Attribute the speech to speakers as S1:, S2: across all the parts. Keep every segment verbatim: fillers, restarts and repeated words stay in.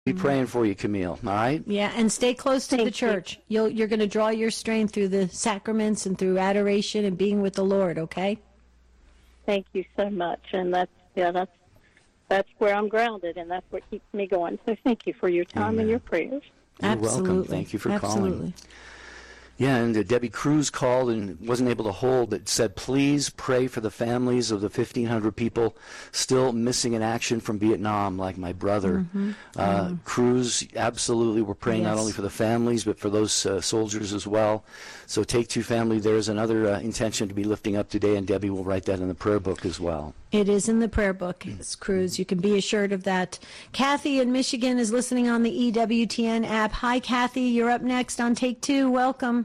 S1: be praying for you, Camille, all right?
S2: Yeah, and stay close to
S3: Thank
S2: the church. You'll, you're going to draw your strength through the sacraments and through adoration and being with the Lord, okay?
S3: Thank you so much. And that's, yeah, that's, that's where I'm grounded, and that's what keeps me going. So thank you for your time
S1: Amen.
S3: and your prayers.
S1: You're
S2: Absolutely.
S1: welcome. Thank you for
S2: Absolutely.
S1: calling. Yeah, and uh, Debbie Cruz called and wasn't able to hold, but said, please pray for the families of the fifteen hundred people still missing in action from Vietnam, like my brother.
S2: Mm-hmm.
S1: Uh,
S2: Mm-hmm.
S1: Cruz, absolutely, we're praying not
S2: Yes.
S1: only for the families, but for those uh, soldiers as well. So Take Two Family, there's another uh, intention to be lifting up today, and Debbie will write that in the prayer book as well.
S2: It is in the prayer book, it's Cruz. You can be assured of that. Kathy in Michigan is listening on the E W T N app. Hi, Kathy. You're up next on Take Two. Welcome.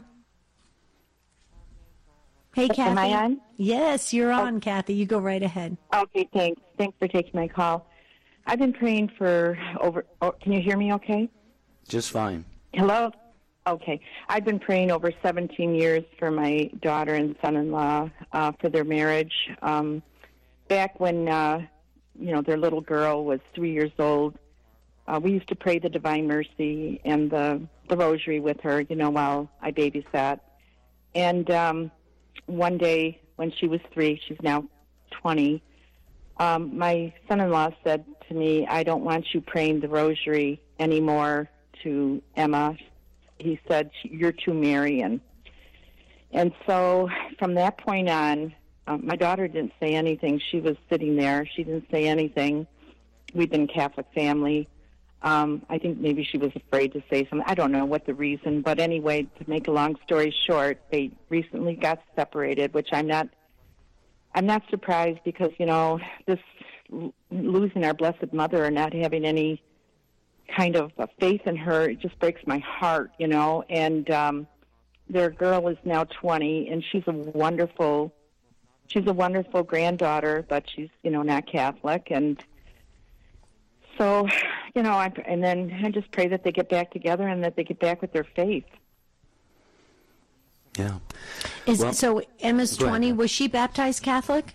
S2: Hey, Kathy.
S4: Am I on?
S2: Yes, you're on, Kathy. You go right ahead.
S4: Okay, thanks. Thanks for taking my call. I've been praying for over. Oh, can you hear me okay?
S1: Just fine.
S4: Hello? Okay. I've been praying over seventeen years for my daughter and son-in-law uh, for their marriage. Um, back when, uh, you know, their little girl was three years old, uh, we used to pray the Divine Mercy and the, the Rosary with her, you know, while I babysat. And um, one day when she was three, she's now twenty, um, my son-in-law said to me, I don't want you praying the Rosary anymore to Emma. He said, you're too Marian. And so from that point on, um, my daughter didn't say anything. She was sitting there. She didn't say anything. We've been a Catholic family. Um, I think maybe she was afraid to say something. I don't know what the reason. But anyway, to make a long story short, they recently got separated, which I'm not I'm not surprised because, you know, this losing our Blessed Mother or not having any kind of uh, faith in her, it just breaks my heart, you know. And um, their girl is now twenty, and she's a wonderful, she's a wonderful granddaughter, but she's, you know, not Catholic. And so, you know, I, and then I just pray that they get back together and that they get back with their faith.
S1: Yeah.
S2: Is
S1: Well,
S2: so Emma's
S1: go ahead.
S2: twenty. Was she baptized Catholic?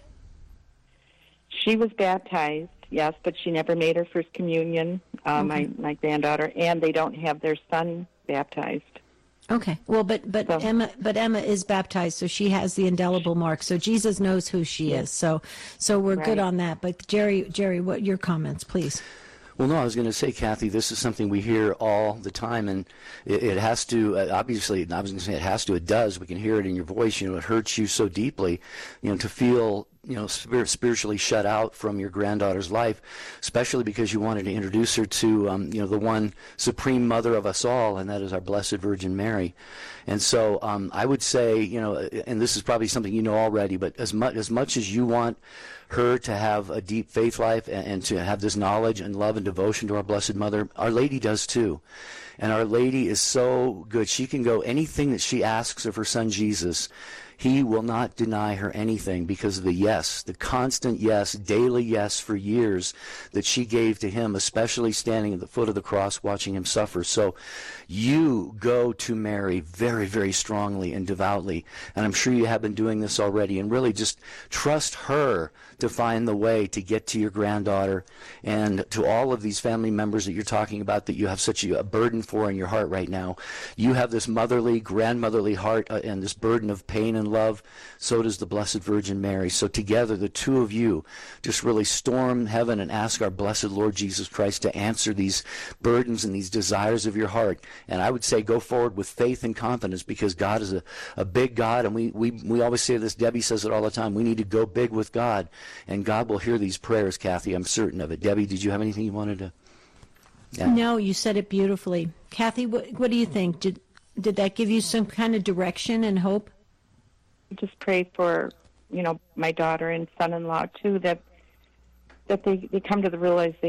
S4: She was baptized, yes, but she never made her first communion, uh, my, my granddaughter, and they don't have their son baptized.
S2: Okay. Well, but but
S4: So-
S2: Emma but Emma is baptized, so she has the indelible mark. So Jesus knows who she is. So so we're good
S4: Right.
S2: on that. But Jerry Jerry, what your comments, please?
S1: Well, no, I was going to say, Kathy, this is something we hear all the time, and it, it has to, uh, obviously, I was going to say it has to, it does. We can hear it in your voice. You know, it hurts you so deeply, you know, to feel, you know, spir- spiritually shut out from your granddaughter's life, especially because you wanted to introduce her to, um, you know, the one supreme mother of us all, and that is our Blessed Virgin Mary. And so um, I would say, you know, and this is probably something you know already, but as much as much as you want her to have a deep faith life and, and to have this knowledge and love and devotion to our Blessed Mother, Our Lady does too. And Our Lady is so good. She can go anything that she asks of her son Jesus. He will not deny her anything because of the yes, the constant yes, daily yes for years that she gave to him, especially standing at the foot of the cross watching him suffer. So you go to Mary very, very strongly and devoutly. And I'm sure you have been doing this already. And really just trust her to find the way to get to your granddaughter and to all of these family members that you're talking about that you have such a burden for in your heart right now. You have this motherly, grandmotherly heart uh, and this burden of pain and love. So does the Blessed Virgin Mary. So together, the two of you just really storm heaven and ask our blessed Lord Jesus Christ to answer these burdens and these desires of your heart. And I would say go forward with faith and confidence because God is a, a big God. And we, we, we always say this, Debbie says it all the time, we need to go big with God. And God will hear these prayers, Kathy. I'm certain of it. Debbie, did you have anything you wanted to? Yeah.
S2: No, you said it beautifully. Kathy, what, what do you think? Did did that give you some kind of direction and hope?
S4: Just pray for, you know, my daughter and son-in-law too, that that they, they come to the realization